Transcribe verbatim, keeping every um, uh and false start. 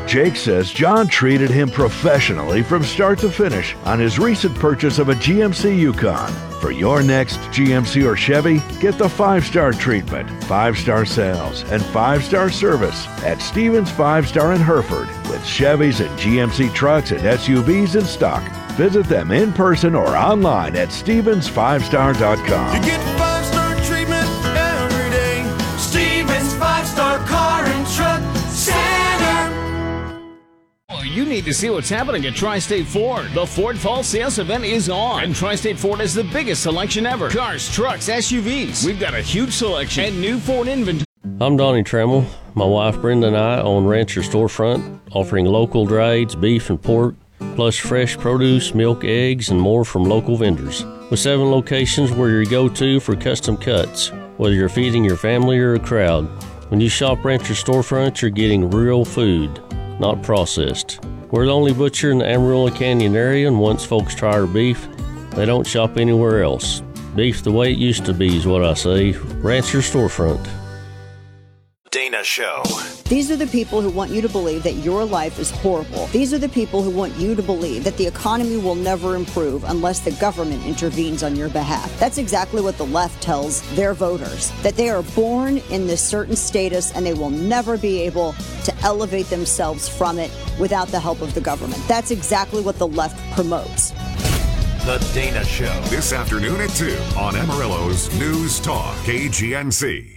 Jake says John treated him professionally from start to finish on his recent purchase of a G M C Yukon. For your next G M C or Chevy, get the five-star treatment, five-star sales, and five-star service at Stevens Five Star in Hereford with Chevys and G M C trucks and S U Vs in stock. Visit them in person or online at stevens five star dot com. You get five-star treatment every day. Stevens Five Star Car and Truck Center. Well, you need to see what's happening at Tri-State Ford. The Ford Fall Sales Event is on, and Tri-State Ford has the biggest selection ever. Cars, trucks, S U Vs. We've got a huge selection and new Ford inventory. I'm Donnie Trammell. My wife Brenda and I own Rancher Storefront, offering local drieds, beef and pork, plus fresh produce, milk, eggs, and more from local vendors. With seven locations, we're your go-to for custom cuts, whether you're feeding your family or a crowd. When you shop Rancher Storefront, you're getting real food, not processed. We're the only butcher in the Amarillo Canyon area, and once folks try our beef, they don't shop anywhere else. Beef the way it used to be is what I say. Rancher Storefront. Dana Show. These are the people who want you to believe that your life is horrible. These are the people who want you to believe that the economy will never improve unless the government intervenes on your behalf. That's exactly what the left tells their voters, that they are born in this certain status and they will never be able to elevate themselves from it without the help of the government. That's exactly what the left promotes. The Dana Show. This afternoon at two on Amarillo's News Talk K G N C.